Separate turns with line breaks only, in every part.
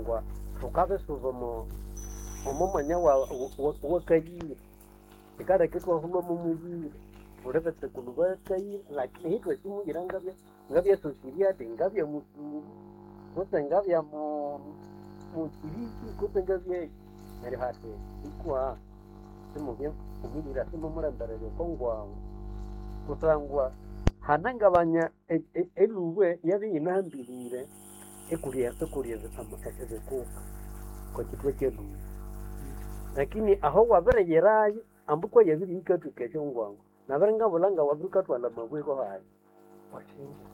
kusangwa tukabe suvomo omumanya wa kayire ikara kitwa hulo mumujire urebe kuluba kayire lakini hitwe simu ngabya sosiria de ngabya mutu kose ngabya mukiriki kose ngabya nari hate ikwa simuvye kumilira simumuremberere kongwa kusangwa hanangabanya eluwe yabi inambirire ekuria zitama kwa kitwe kyelu lakini aho wabereyerayo ambukwa yabiri ikatu keshongwangu nabarenga bulanga wabuka twala mabwe ko hayi washinga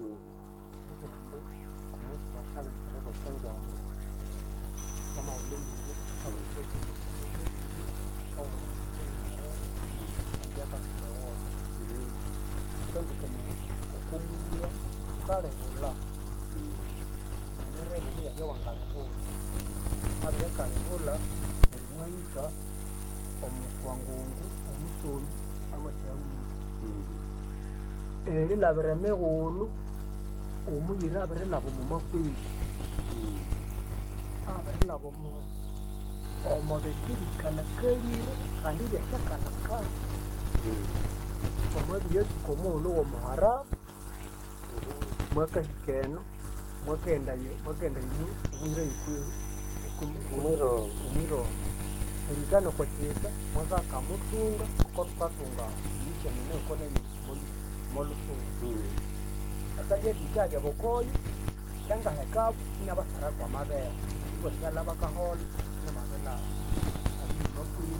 kama ulinzi kale la nere ya wangalo habya kale la mwika omwangungu omusulu amashauri la beremegulu omuyira berelabo mu makwiri aberelabo mu omobekiri kana kalire kandi yakakana kana omwe byo komulo wo muhara mwaka keno mwakenda yo mwire ikuru umiro ingano kwa chesa mwaka kamutunga kwa tukatunga nisha nene kone molusu akaje dikaja bokoyo changa hekabu ina basara kwa mabere kwa sala bakaholi na mabela ali nokuyi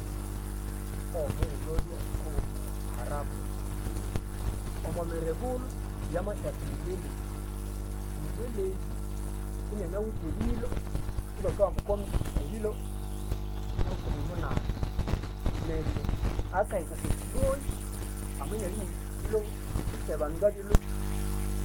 ko harabu omomerebulu yama shatilili mbele kunya na utulilo kwa mkono hilo na kumuna nene aka ikasitoi amenya hilo sebangadi lo